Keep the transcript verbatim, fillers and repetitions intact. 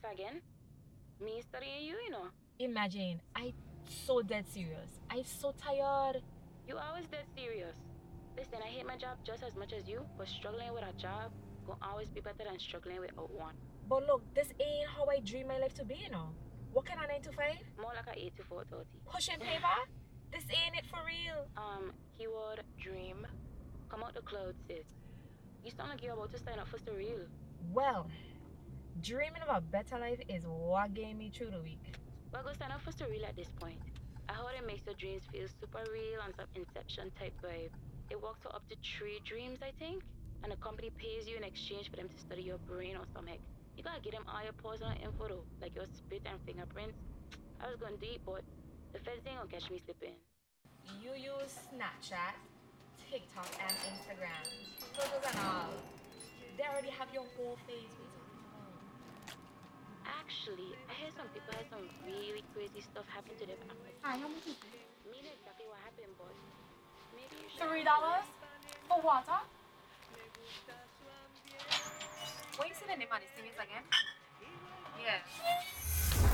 serious again? Me studying you, you know. Imagine, I so dead serious. I so tired. You always dead serious. Listen, I hate my job just as much as you, but struggling with a job will always be better than struggling without one. But look, this ain't how I dream my life to be, you know. Working on nine to five, More like a eight to four thirty. pushing paper. This ain't it for real. Um, keyword dream. Come out the clouds, sis. You sound like you're about to sign up for surreal. Well, dreaming of a better life is what gave me through the week. Well, go sign up for surreal at this point. I heard it makes your dreams feel super real and some Inception type vibe. It works for up to three dreams, I think, and the company pays you in exchange for them to study your brain or some heck. You gotta get them all your personal info though, like your spit and fingerprints. I was going deep, but the feds ain't gonna catch me slipping. You use Snapchat, TikTok, and Instagram. Photos and all. They already have your whole face. Actually, I heard some people had some really crazy stuff happen to them after. Hi, how much is Me know exactly what happened, but maybe you should. Three dollars for water? What you see the name on this thing is again? Yeah.